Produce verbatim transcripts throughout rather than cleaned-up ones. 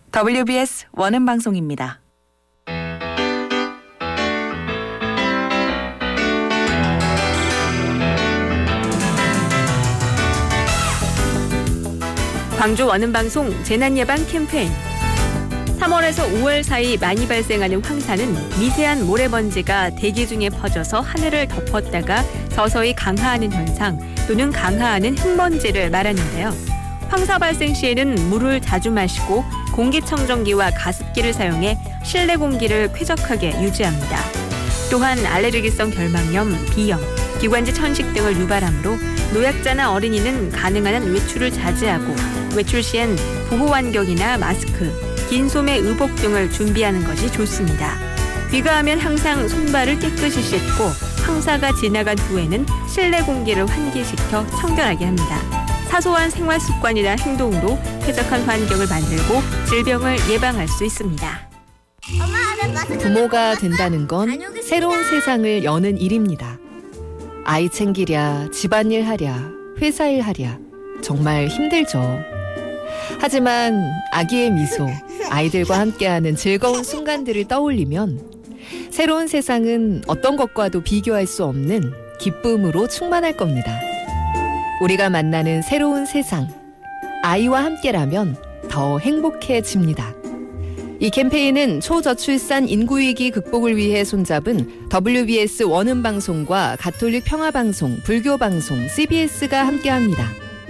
더블유비에스 원음 방송입니다. 광주 원음방송 재난예방 캠페인. 삼월에서 오월 사이 많이 발생하는 황사는 미세한 모래먼지가 대기 중에 퍼져서 하늘을 덮었다가 서서히 강하하는 현상 또는 강하하는 흙먼지를 말하는데요. 황사 발생 시에는 물을 자주 마시고 공기청정기와 가습기를 사용해 실내 공기를 쾌적하게 유지합니다. 또한 알레르기성 결막염, 비염, 기관지 천식 등을 유발하므로 노약자나 어린이는 가능한 한 외출을 자제하고 외출 시엔 보호환경이나 마스크, 긴 소매 의복 등을 준비하는 것이 좋습니다. 귀가하면 항상 손발을 깨끗이 씻고 황사가 지나간 후에는 실내 공기를 환기시켜 청결하게 합니다. 사소한 생활 습관이나 행동으로 쾌적한 환경을 만들고 질병을 예방할 수 있습니다. 부모가 된다는 건 새로운 세상을 여는 일입니다. 아이 챙기랴, 집안일 하랴, 회사일 하랴 정말 힘들죠. 하지만 아기의 미소, 아이들과 함께하는 즐거운 순간들을 떠올리면 새로운 세상은 어떤 것과도 비교할 수 없는 기쁨으로 충만할 겁니다. 우리가 만나는 새로운 세상, 아이와 함께라면 더 행복해집니다. 이 캠페인은 초저출산 인구위기 극복을 위해 손잡은 더블유비에스 원음방송과 가톨릭 평화방송, 불교방송, 씨비에스가 함께합니다.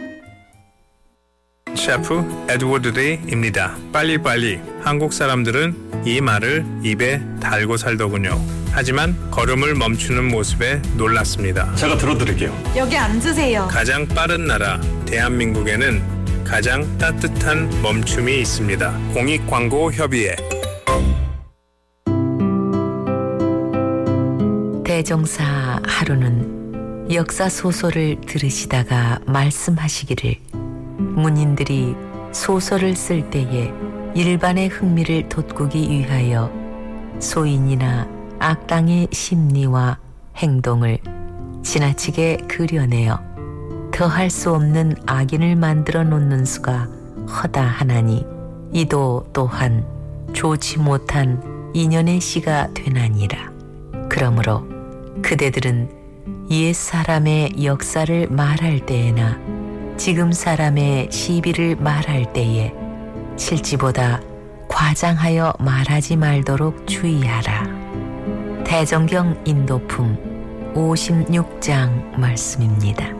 셰프 에드워드 데이입니다. 빨리빨리. 한국 사람들은 이 말을 입에 달고 살더군요. 하지만 걸음을 멈추는 모습에 놀랐습니다. 제가 들어드릴게요. 여기 앉으세요. 가장 빠른 나라 대한민국에는 가장 따뜻한 멈춤이 있습니다. 공익광고협의회. 대종사 하루는 역사 소설을 들으시다가 말씀하시기를 문인들이 소설을 쓸 때에 일반의 흥미를 돋구기 위하여 소인이나 악당의 심리와 행동을 지나치게 그려내어 더할 수 없는 악인을 만들어 놓는 수가 허다하나니 이도 또한 좋지 못한 인연의 시가 되나니라. 그러므로 그대들은 옛 사람의 역사를 말할 때에나 지금 사람의 시비를 말할 때에 실지보다 과장하여 말하지 말도록 주의하라. 대정경 인도품 오십육 장 말씀입니다.